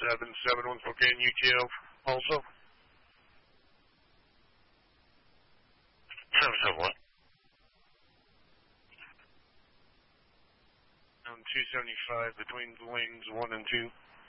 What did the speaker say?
771 Spokane, UTF also. 771. 275 between lanes 1 and 2.